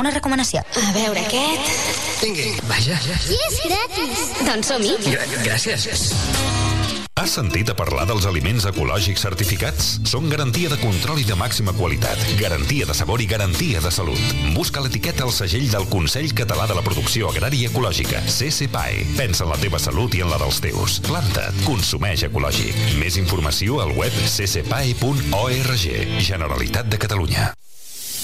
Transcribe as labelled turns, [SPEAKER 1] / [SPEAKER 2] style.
[SPEAKER 1] Alguna recomanació?
[SPEAKER 2] A veure, aquest...
[SPEAKER 3] Vingui, vaja.
[SPEAKER 2] I és gratis. Doncs som-hi.
[SPEAKER 3] Gràcies.
[SPEAKER 4] Has sentit a parlar dels aliments ecològics certificats? Són garantia de control i de màxima qualitat, garantia de sabor i garantia de salut. Busca l'etiqueta al segell del Consell Català de la Producció Agrària Ecològica, CCPAE. Pensa en la teva salut i en la dels teus. Planta't, consumeix ecològic. Més informació al web ccpae.org. Generalitat de Catalunya.